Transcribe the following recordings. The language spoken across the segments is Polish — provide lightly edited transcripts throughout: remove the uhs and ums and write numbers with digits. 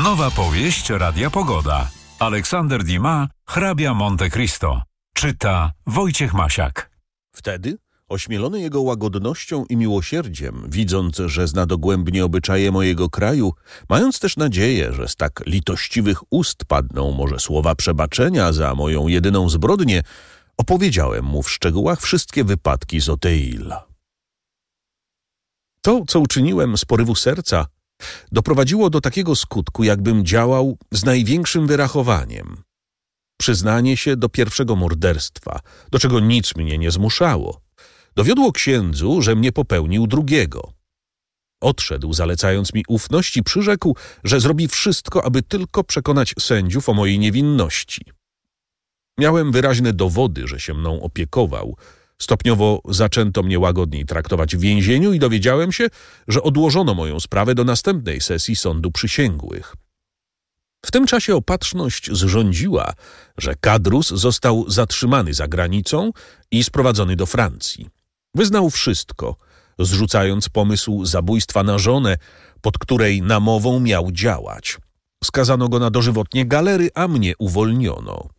Nowa powieść Radia Pogoda. Aleksander Dumas, hrabia Monte Cristo. Czyta Wojciech Masiak. Wtedy, ośmielony jego łagodnością i miłosierdziem, widząc, że zna dogłębnie obyczaje mojego kraju, mając też nadzieję, że z tak litościwych ust padną może słowa przebaczenia za moją jedyną zbrodnię, opowiedziałem mu w szczegółach wszystkie wypadki z Oteil. To, co uczyniłem z porywu serca, doprowadziło do takiego skutku, jakbym działał z największym wyrachowaniem. Przyznanie się do pierwszego morderstwa, do czego nic mnie nie zmuszało, dowiodło księdzu, że mnie popełnił drugiego. Odszedł, zalecając mi ufność, i przyrzekł, że zrobi wszystko, aby tylko przekonać sędziów o mojej niewinności. Miałem wyraźne dowody, że się mną opiekował. Stopniowo zaczęto mnie łagodniej traktować w więzieniu i dowiedziałem się, że odłożono moją sprawę do następnej sesji sądu przysięgłych. W tym czasie opatrzność zrządziła, że Kadrus został zatrzymany za granicą i sprowadzony do Francji. Wyznał wszystko, zrzucając pomysł zabójstwa na żonę, pod której namową miał działać. Skazano go na dożywotnie galery, a mnie uwolniono.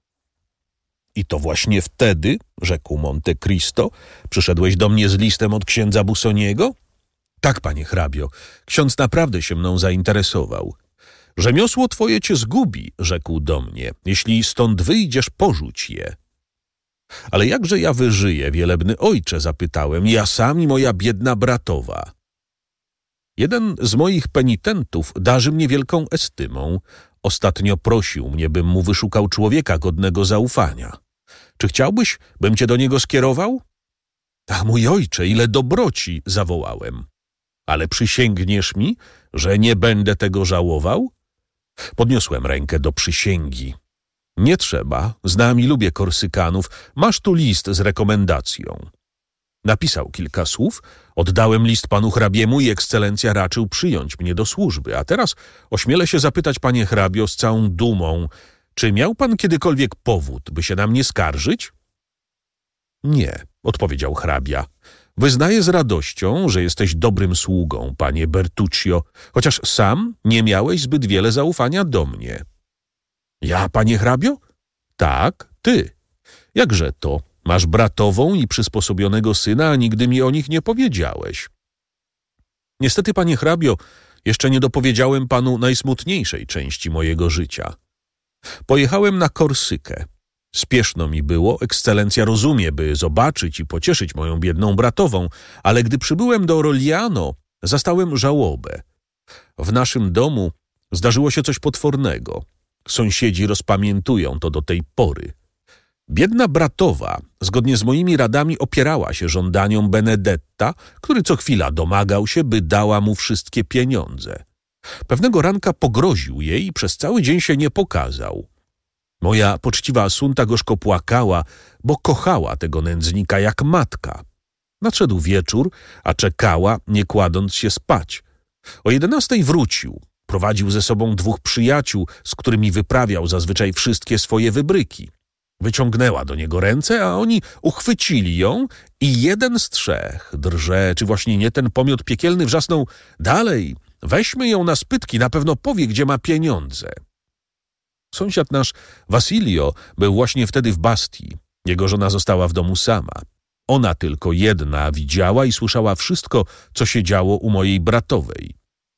I to właśnie wtedy, rzekł Monte Cristo, przyszedłeś do mnie z listem od księdza Busoniego? Tak, panie hrabio, ksiądz naprawdę się mną zainteresował. Rzemiosło twoje cię zgubi, rzekł do mnie. Jeśli stąd wyjdziesz, porzuć je. Ale jakże ja wyżyję, wielebny ojcze, zapytałem, ja sam i moja biedna bratowa. Jeden z moich penitentów darzy mnie wielką estymą. Ostatnio prosił mnie, bym mu wyszukał człowieka godnego zaufania. Czy chciałbyś, bym cię do niego skierował? A mój ojcze, ile dobroci, zawołałem. Ale przysięgniesz mi, że nie będę tego żałował? Podniosłem rękę do przysięgi. Nie trzeba, znam i lubię Korsykanów. Masz tu list z rekomendacją. Napisał kilka słów, oddałem list panu hrabiemu i ekscelencja raczył przyjąć mnie do służby. A teraz ośmielę się zapytać, panie hrabio, z całą dumą, czy miał pan kiedykolwiek powód, by się na mnie skarżyć? Nie, odpowiedział hrabia. Wyznaję z radością, że jesteś dobrym sługą, panie Bertuccio, chociaż sam nie miałeś zbyt wiele zaufania do mnie. Ja, panie hrabio? Tak, ty. Jakże to? Masz bratową i przysposobionego syna, a nigdy mi o nich nie powiedziałeś. Niestety, panie hrabio, jeszcze nie dopowiedziałem panu najsmutniejszej części mojego życia. Pojechałem na Korsykę. Spieszno mi było, ekscelencja rozumie, by zobaczyć i pocieszyć moją biedną bratową, ale gdy przybyłem do Rogliano, zastałem żałobę. W naszym domu zdarzyło się coś potwornego. Sąsiedzi rozpamiętują to do tej pory. Biedna bratowa, zgodnie z moimi radami, opierała się żądaniom Benedetta, który co chwila domagał się, by dała mu wszystkie pieniądze. Pewnego ranka pogroził jej i przez cały dzień się nie pokazał. Moja poczciwa Asunta gorzko płakała, bo kochała tego nędznika jak matka. Nadszedł wieczór, a czekała, nie kładąc się spać. O 11:00 wrócił. Prowadził ze sobą 2 przyjaciół, z którymi wyprawiał zazwyczaj wszystkie swoje wybryki. Wyciągnęła do niego ręce, a oni uchwycili ją i jeden z 3, drże, czy właśnie nie ten pomiot piekielny, wrzasnął: dalej, weźmy ją na spytki, na pewno powie, gdzie ma pieniądze. Sąsiad nasz, Wasilio, był właśnie wtedy w Bastii. Jego żona została w domu sama. Ona tylko jedna widziała i słyszała wszystko, co się działo u mojej bratowej.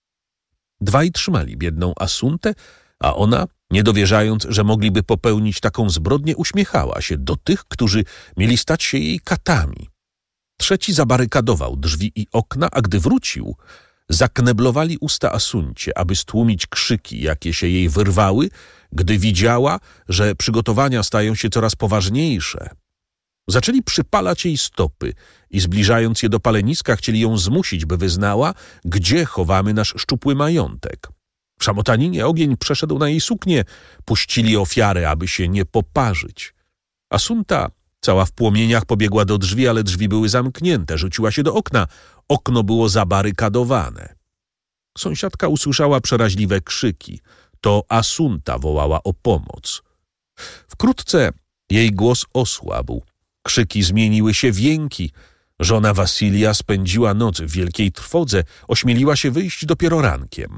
2 trzymali biedną Asuntę, a ona, nie dowierzając, że mogliby popełnić taką zbrodnię, uśmiechała się do tych, którzy mieli stać się jej katami. 3 zabarykadował drzwi i okna, a gdy wrócił, zakneblowali usta Asuncie, aby stłumić krzyki, jakie się jej wyrwały, gdy widziała, że przygotowania stają się coraz poważniejsze. Zaczęli przypalać jej stopy i zbliżając je do paleniska, chcieli ją zmusić, by wyznała, gdzie chowamy nasz szczupły majątek. W szamotaninie ogień przeszedł na jej suknię, puścili ofiarę, aby się nie poparzyć. Asunta, cała w płomieniach, pobiegła do drzwi, ale drzwi były zamknięte, rzuciła się do okna. Okno było zabarykadowane. Sąsiadka usłyszała przeraźliwe krzyki. To Asunta wołała o pomoc. Wkrótce jej głos osłabł. Krzyki zmieniły się w jęki. Żona Wasilia spędziła noc w wielkiej trwodze, ośmieliła się wyjść dopiero rankiem.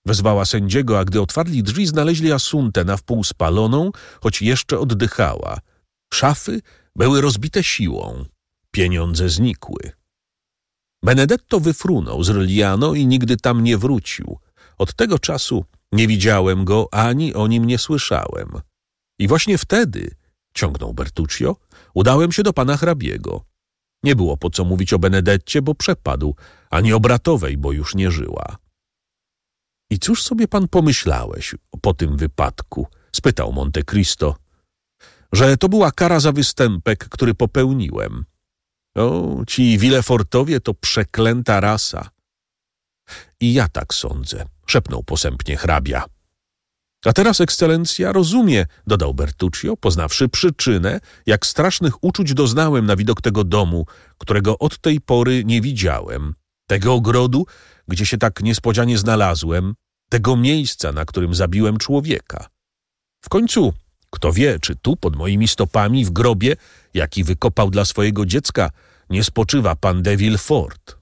Wezwała sędziego, a gdy otwarli drzwi, znaleźli Asuntę na wpół spaloną, choć jeszcze oddychała. Szafy były rozbite siłą. Pieniądze znikły. Benedetto wyfrunął z Rogliano i nigdy tam nie wrócił. Od tego czasu nie widziałem go, ani o nim nie słyszałem. I właśnie wtedy, ciągnął Bertuccio, udałem się do pana hrabiego. Nie było po co mówić o Benedetcie, bo przepadł, ani o bratowej, bo już nie żyła. I cóż sobie pan pomyślałeś po tym wypadku? Spytał Monte Cristo. Że to była kara za występek, który popełniłem. O, ci Villefortowie to przeklęta rasa. I ja tak sądzę, szepnął posępnie hrabia. A teraz, ekscelencja, rozumie, dodał Bertuccio, poznawszy przyczynę, jak strasznych uczuć doznałem na widok tego domu, którego od tej pory nie widziałem, tego ogrodu, gdzie się tak niespodzianie znalazłem, tego miejsca, na którym zabiłem człowieka. W końcu, kto wie, czy tu, pod moimi stopami, w grobie, jaki wykopał dla swojego dziecka, nie spoczywa pan de Villefort.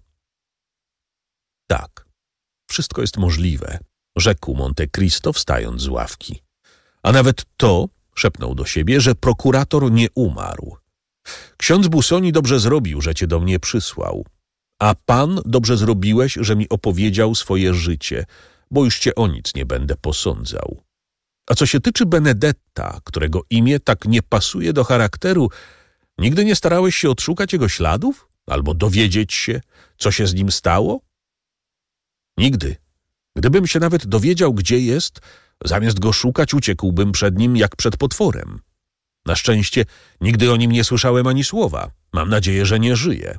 Tak, wszystko jest możliwe, rzekł Monte Cristo, wstając z ławki. A nawet to, szepnął do siebie, że prokurator nie umarł. Ksiądz Busoni dobrze zrobił, że cię do mnie przysłał. A pan dobrze zrobiłeś, że mi opowiedział swoje życie, bo już cię o nic nie będę posądzał. A co się tyczy Benedetta, którego imię tak nie pasuje do charakteru, nigdy nie starałeś się odszukać jego śladów? Albo dowiedzieć się, co się z nim stało? Nigdy. Gdybym się nawet dowiedział, gdzie jest, zamiast go szukać, uciekłbym przed nim jak przed potworem. Na szczęście nigdy o nim nie słyszałem ani słowa. Mam nadzieję, że nie żyje.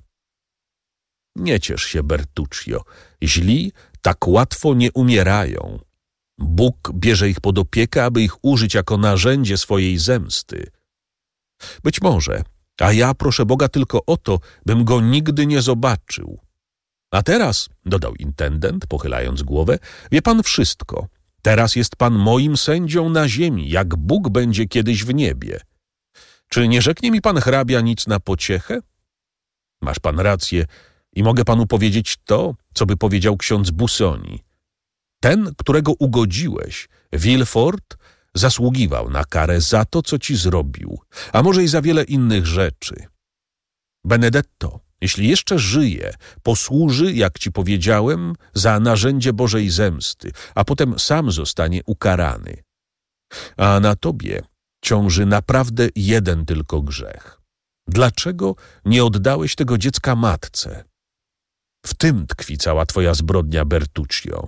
Nie ciesz się, Bertuccio. Źli tak łatwo nie umierają. Bóg bierze ich pod opiekę, aby ich użyć jako narzędzie swojej zemsty. Być może, a ja proszę Boga tylko o to, bym go nigdy nie zobaczył. A teraz, dodał intendent, pochylając głowę, wie pan wszystko. Teraz jest pan moim sędzią na ziemi, jak Bóg będzie kiedyś w niebie. Czy nie rzeknie mi pan hrabia nic na pociechę? Masz pan rację i mogę panu powiedzieć to, co by powiedział ksiądz Busoni. Ten, którego ugodziłeś, Villefort, zasługiwał na karę za to, co ci zrobił, a może i za wiele innych rzeczy. Benedetto, jeśli jeszcze żyje, posłuży, jak ci powiedziałem, za narzędzie Bożej zemsty, a potem sam zostanie ukarany. A na tobie ciąży naprawdę jeden tylko grzech. Dlaczego nie oddałeś tego dziecka matce? W tym tkwi cała twoja zbrodnia, Bertuccio.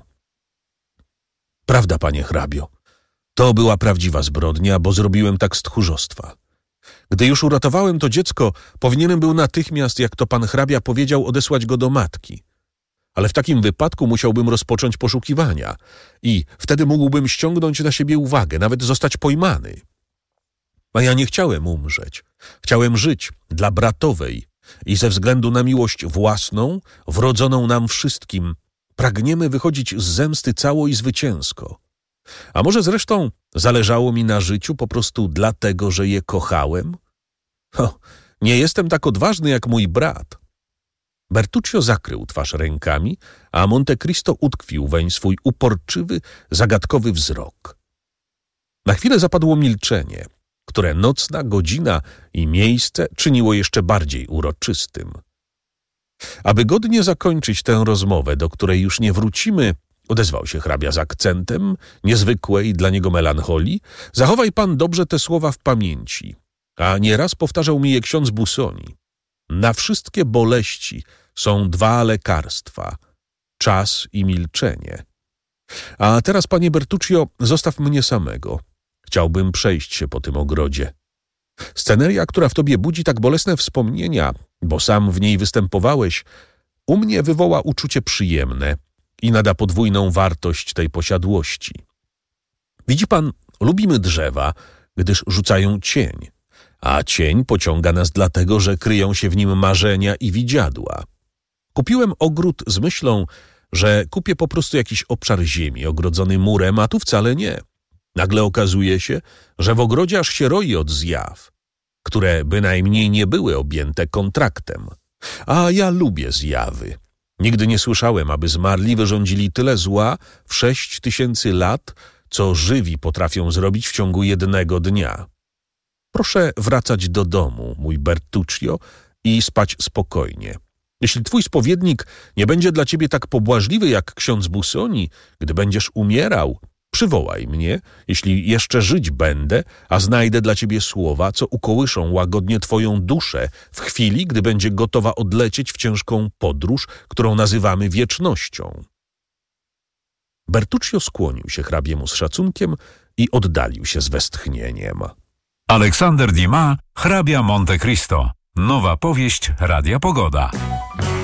Prawda, panie hrabio. To była prawdziwa zbrodnia, bo zrobiłem tak z tchórzostwa. Gdy już uratowałem to dziecko, powinienem był natychmiast, jak to pan hrabia powiedział, odesłać go do matki. Ale w takim wypadku musiałbym rozpocząć poszukiwania i wtedy mógłbym ściągnąć na siebie uwagę, nawet zostać pojmany. A ja nie chciałem umrzeć. Chciałem żyć dla bratowej i ze względu na miłość własną, wrodzoną nam wszystkim, pragniemy wychodzić z zemsty cało i zwycięsko. A może zresztą zależało mi na życiu po prostu dlatego, że je kochałem? Nie jestem tak odważny jak mój brat. Bertuccio zakrył twarz rękami, a Monte Cristo utkwił weń swój uporczywy, zagadkowy wzrok. Na chwilę zapadło milczenie, które nocna godzina i miejsce czyniło jeszcze bardziej uroczystym. Aby godnie zakończyć tę rozmowę, do której już nie wrócimy, odezwał się hrabia z akcentem niezwykłej dla niego melancholii. Zachowaj pan dobrze te słowa w pamięci, a nieraz powtarzał mi je ksiądz Busoni. Na wszystkie boleści są dwa lekarstwa, czas i milczenie. A teraz, panie Bertuccio, zostaw mnie samego. Chciałbym przejść się po tym ogrodzie. Sceneria, która w tobie budzi tak bolesne wspomnienia, bo sam w niej występowałeś, u mnie wywoła uczucie przyjemne i nada podwójną wartość tej posiadłości. Widzi pan, lubimy drzewa, gdyż rzucają cień, a cień pociąga nas dlatego, że kryją się w nim marzenia i widziadła. Kupiłem ogród z myślą, że kupię po prostu jakiś obszar ziemi ogrodzony murem, a tu wcale nie. Nagle okazuje się, że w ogrodzie aż się roi od zjaw, które bynajmniej nie były objęte kontraktem. A ja lubię zjawy. Nigdy nie słyszałem, aby zmarli wyrządzili tyle zła w 6000 lat, co żywi potrafią zrobić w ciągu jednego dnia. Proszę wracać do domu, mój Bertuccio, i spać spokojnie. Jeśli twój spowiednik nie będzie dla ciebie tak pobłażliwy jak ksiądz Busoni, gdy będziesz umierał, przywołaj mnie, jeśli jeszcze żyć będę, a znajdę dla ciebie słowa, co ukołyszą łagodnie twoją duszę w chwili, gdy będzie gotowa odlecieć w ciężką podróż, którą nazywamy wiecznością. Bertuccio skłonił się hrabiemu z szacunkiem i oddalił się z westchnieniem. Aleksander Dumas, hrabia Monte Cristo. Nowa powieść Radia Pogoda.